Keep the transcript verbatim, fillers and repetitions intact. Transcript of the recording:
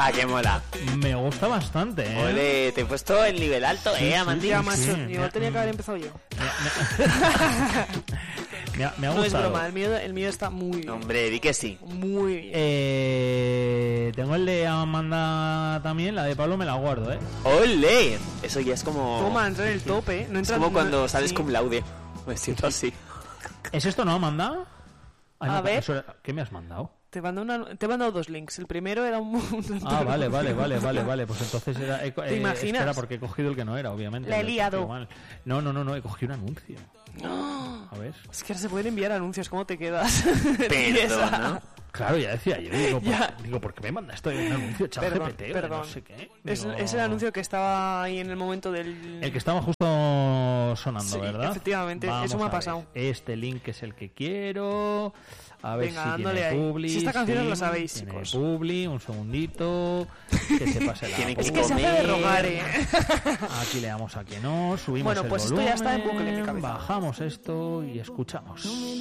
Ah, qué mola. Me gusta bastante, ¿eh? Ole, te he puesto el nivel alto, Sí, ¿eh, sí, Amandín? Ya, sí, macho, sí. yo tenía que haber empezado yo. Me ha, me ha No es gustado. broma, el mío, el mío está muy bien. Hombre, di que sí. Muy bien. Eh, tengo el de Amanda también, la de Pablo me la guardo, ¿eh? ¡Ole! Eso ya es como... Toma, entra en el tope, ¿eh? No Es entra como no- cuando sales sí. cum laude. Me siento así. ¿Es esto, no, Amanda? Ay, A no, ver. eso era- ¿Qué me has mandado? Te mando una, te he mandado dos links. El primero era un... un Ah, vale, vale, vale, vale, vale. Pues entonces era... he co- ¿Te eh, imaginas? Espera, porque he cogido el que no era, obviamente. La he Lo he liado. cogido mal. No, no, no, no, he cogido un anuncio. A ver. Es que ahora se pueden enviar anuncios, ¿cómo te quedas? Perdona. Claro, ya decía yo. Digo, ¿por, Ya. digo, ¿por qué me manda esto de un anuncio chat Perdón, G P T? perdón. No sé qué. Es, Digo, es el anuncio que estaba ahí en el momento del... El que estaba justo sonando, Sí, ¿verdad? efectivamente, Vamos eso me ha a ver. pasado. Este link es el que quiero. A ver Venga, si dándole tiene ahí. publi. Si esta canción os sí, la sabéis, tiene chicos. publi, un segundito. Que se pase la Tiene que Es que se hace de comer. rogar, ¿eh? Aquí le damos a que no, subimos Bueno, el pues esto volumen, ya está en bucle en mi cabeza. bajamos esto y escuchamos.